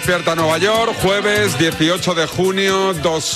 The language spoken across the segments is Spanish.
Despierta Nueva York, jueves 18 de junio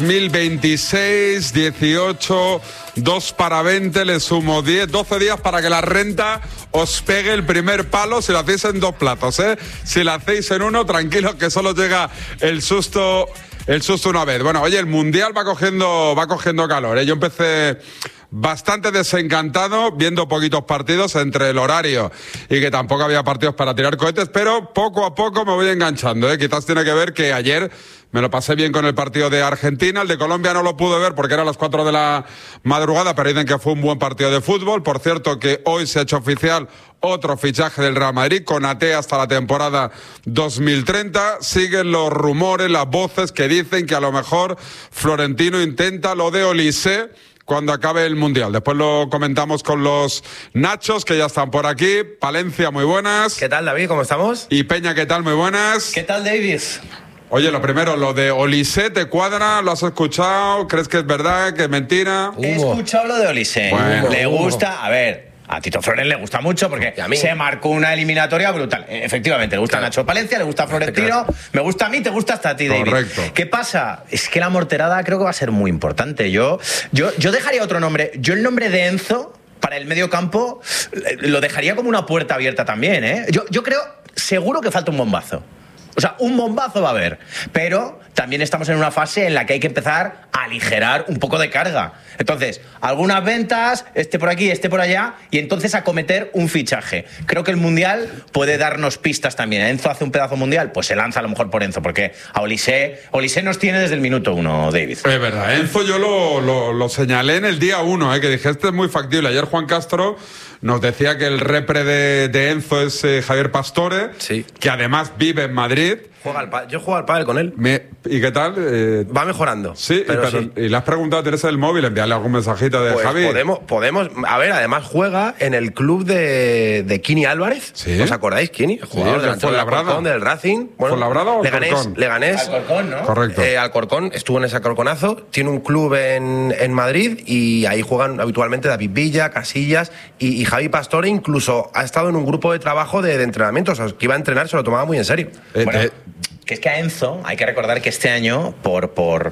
2026, 18, 2 para 20, le sumo 10, 12 días para que la renta os pegue el primer palo si lo hacéis en 2 plazos, ¿eh? Si lo hacéis en uno, tranquilos que solo llega el susto una vez. Bueno, oye, el Mundial va cogiendo calor, ¿eh? Yo empecé bastante desencantado viendo poquitos partidos entre el horario y que tampoco había partidos para tirar cohetes, pero poco a poco me voy enganchando, ¿eh? Quizás tiene que ver que ayer me lo pasé bien con el partido de Argentina, el de Colombia no lo pude ver porque era a las 4 de la madrugada, pero dicen que fue un buen partido de fútbol. Por cierto, que hoy se ha hecho oficial otro fichaje del Real Madrid, Konaté hasta la temporada 2030. Siguen los rumores, las voces que dicen que a lo mejor Florentino intenta lo de Olise cuando acabe el Mundial. Después lo comentamos con los Nachos, que ya están por aquí. Palencia, muy buenas. ¿Qué tal, David? ¿Cómo estamos? Y Peña, ¿qué tal? Muy buenas. ¿Qué tal, David? Oye, lo primero, lo de Olise, ¿te cuadra? ¿Lo has escuchado? ¿Crees que es verdad? ¿Que es mentira? He escuchado lo de Olise. Bueno. Le gusta, a ver, a Tito Flores le gusta mucho porque a mí se marcó una eliminatoria brutal. Efectivamente, le gusta Nacho Palencia, le gusta Florentino, me gusta a mí, te gusta hasta a ti, David. Correcto. ¿Qué pasa? Es que la morterada creo que va a ser muy importante. Yo dejaría otro nombre. Yo el nombre de Enzo para el medio campo lo dejaría como una puerta abierta también, ¿eh? Yo creo, seguro que falta un bombazo. O sea, un bombazo va a haber, pero también estamos en una fase en la que hay que empezar a aligerar un poco de carga. Entonces, algunas ventas, este por aquí, este por allá, y entonces acometer un fichaje. Creo que el Mundial puede darnos pistas también. Enzo hace un pedazo mundial, pues se lanza a lo mejor por Enzo, porque a Olise nos tiene desde el minuto 1, David. Es verdad, Enzo yo lo señalé en el día 1, que dije, este es muy factible. Ayer Juan Castro nos decía que el repre de Enzo es Javier Pastore, sí, que además vive en Madrid. Yo juego al pádel con él. ¿Y qué tal? Va mejorando. Sí, pero sí. ¿Y le has preguntado, tienes el móvil? Envíale algún mensajito de pues Javi. Podemos. A ver, además juega en el club de Kini Álvarez. ¿Sí? ¿Os acordáis, Kini? El jugador del Alcorcón, del Racing. Bueno, ¿Fuenlabrada o Leganés. Alcorcón, ¿no? Correcto. Alcorcón, estuvo en ese Alcorconazo. Tiene un club en Madrid y ahí juegan habitualmente David Villa, Casillas y Javi Pastore. Incluso ha estado en un grupo de trabajo de entrenamiento. O sea, que iba a entrenar, se lo tomaba muy en serio. Bueno, que es que a Enzo hay que recordar que este año, por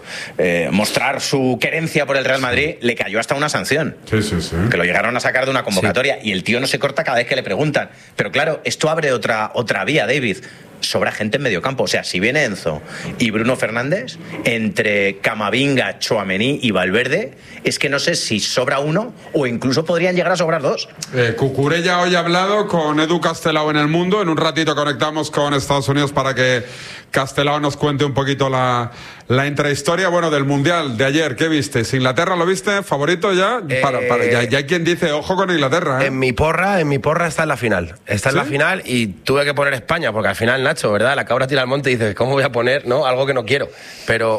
mostrar su querencia por el Real Madrid, le cayó hasta una sanción. Sí. Que lo llegaron a sacar de una convocatoria y el tío no se corta cada vez que le preguntan. Pero claro, esto abre otra vía, David. Sobra gente en medio campo. O sea, si viene Enzo y Bruno Fernández, entre Camavinga, Tchouaméni y Valverde, es que no sé si sobra uno o incluso podrían llegar a sobrar 2. Cucurella hoy ha hablado con Edu Castelao en El Mundo. En un ratito conectamos con Estados Unidos para que Castelao nos cuente un poquito la intrahistoria, bueno, del Mundial de ayer. ¿Qué viste? ¿Inglaterra lo viste? ¿Favorito ya? Ya hay quien dice, ojo con Inglaterra, ¿eh? En mi porra está en la final. Está en la final y tuve que poner España, porque al final, Nacho, ¿verdad? La cabra tira al monte y dices, ¿cómo voy a poner, no? Algo que no quiero. Pero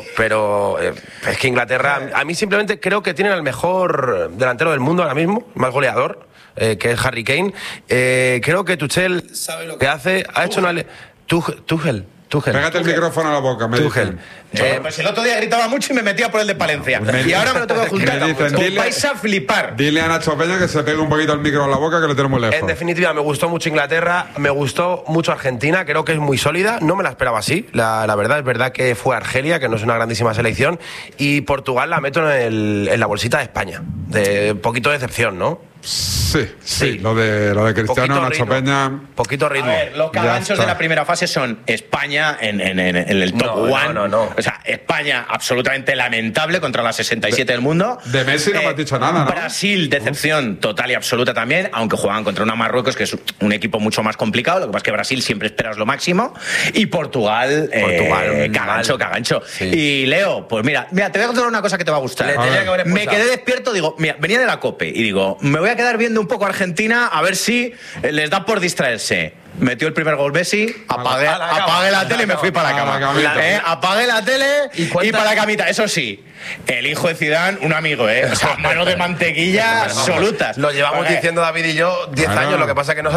es que Inglaterra, a mí simplemente creo que tienen el mejor delantero del mundo ahora mismo, más goleador, que es Harry Kane. Creo que Tuchel sabe lo que hace. Ha hecho una... Tuchel. Pégate el micrófono a la boca, me Tuchel. Pues el otro día gritaba mucho y me metía por el de Palencia. Y ahora me lo tengo que juntar. Vais a flipar. Dile a Nacho Peña que se pegue un poquito el micro a la boca, que lo tenemos lejos. En definitiva, me gustó mucho Inglaterra, me gustó mucho Argentina, creo que es muy sólida, no me la esperaba así, la verdad, es verdad que fue Argelia, que no es una grandísima selección, y Portugal la meto en la bolsita de España, de poquito de decepción, ¿no? Sí. Lo de Cristiano, Nacho Peña. Poquito ritmo. A ver, los caganchos de la primera fase son España en el top one. No. O sea, España absolutamente lamentable contra la 67 del mundo. De Messi no me has dicho nada, ¿no? Brasil, decepción total y absoluta también, aunque juegan contra una Marruecos que es un equipo mucho más complicado. Lo que pasa es que Brasil siempre esperas lo máximo. Y Portugal cagancho. Sí. Y Leo, pues mira, te voy a contar una cosa que te va a gustar. Me quedé despierto, digo, mira, venía de la COPE y digo, me voy a quedar viendo un poco a Argentina a ver si les da por distraerse. Metió el primer gol Messi, apagué la tele y me fui para la cama. Apagué la tele y para la camita. Eso sí, el hijo de Zidane, un amigo, o sea, mano de mantequilla absolutas. Lo llevamos diciendo David y yo 10 años, lo que pasa que no